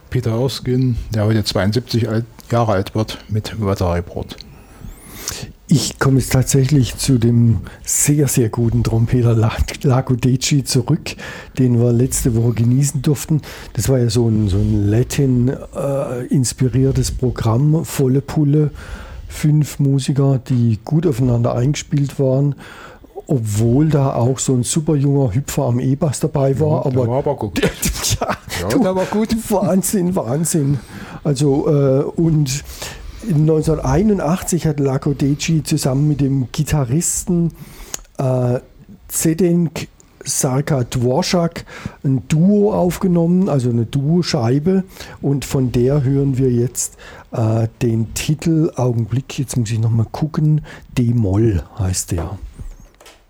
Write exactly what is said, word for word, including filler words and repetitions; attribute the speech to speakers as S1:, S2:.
S1: Peter Erskine, der heute zweiundsiebzig alt, Jahre alt wird, mit Weather Report.
S2: Ich komme jetzt tatsächlich zu dem sehr, sehr guten Trompeter Lago Deci zurück, den wir letzte Woche genießen durften. Das war ja so ein, so ein Latin-inspiriertes äh, Programm, volle Pulle, fünf Musiker, die gut aufeinander eingespielt waren, obwohl da auch so ein super junger Hüpfer am E-Bass dabei war.
S1: Ja,
S2: aber
S1: der war aber gut.
S2: Der, ja,
S1: ja,
S2: du,
S1: der war gut.
S2: Wahnsinn, Wahnsinn. Also, äh, und neunzehnhunderteinundachtzig hat Lago Deci zusammen mit dem Gitarristen äh, Zdeněk Sarka-Dvořák ein Duo aufgenommen, also eine Duo-Scheibe, und von der hören wir jetzt äh, den Titel, Augenblick, jetzt muss ich nochmal gucken, D-Moll heißt der.